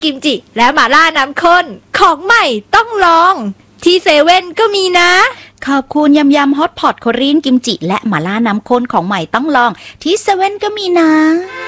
กิมจิและหม่าล่าน้ำข้นของใหม่ต้องลองที่เซเว่นก็มีนะขอบคุณยำฮอตพอตโคเรียนกิมจิและหม่าล่าน้ำข้นของใหม่ต้องลองที่เซเว่นก็มีนะ